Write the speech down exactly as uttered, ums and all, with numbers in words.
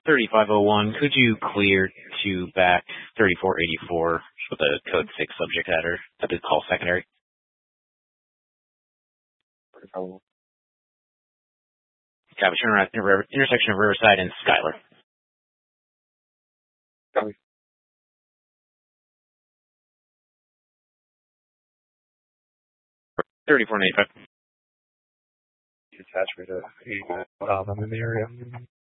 thirty-five oh one, could you clear to back thirty-four eighty-four with a code six subject header at the call secondary? Copy, turn around, inter- intersection of Riverside and Schuyler. Copy. thirty-four ninety-five. Attach me to eighty-nine. Um, I'm in the area.